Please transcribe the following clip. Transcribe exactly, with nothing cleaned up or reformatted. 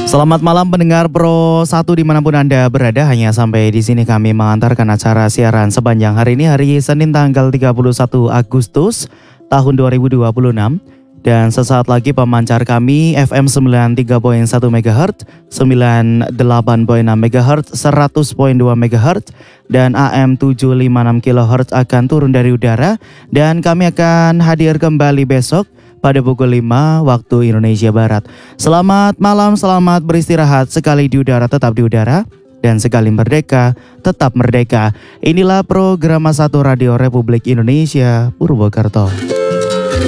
Selamat malam pendengar Pro satu dimanapun Anda berada. Hanya sampai di sini kami mengantarkan acara siaran sepanjang hari ini, hari Senin tanggal tiga puluh satu Agustus tahun dua ribu dua puluh enam. Dan sesaat lagi pemancar kami F M sembilan puluh tiga koma satu megahertz, sembilan puluh delapan koma enam megahertz, seratus koma dua megahertz, dan A M tujuh ratus lima puluh enam kilohertz akan turun dari udara. Dan kami akan hadir kembali besok pada pukul lima waktu Indonesia Barat. Selamat malam, selamat beristirahat. Sekali di udara tetap di udara, dan sekali merdeka tetap merdeka. Inilah program satu Radio Republik Indonesia Purwokerto.